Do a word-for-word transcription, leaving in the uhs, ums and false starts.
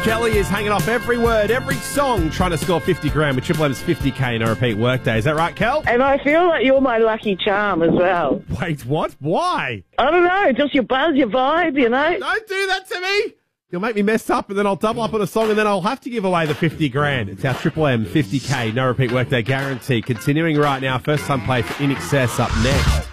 Kelly is hanging off every word, every song, trying to score fifty grand with Triple M's fifty K in a repeat workday. Is that right, Kel? And I feel like you're my lucky charm as well. Wait, what? Why? I don't know, just your buzz, your vibe, you know? Don't do that to me. You'll make me mess up, and then I'll double up on a song, and then I'll have to give away the fifty grand. It's our Triple M fifty K no repeat workday guarantee. Continuing right now, first time play for In Excess up next.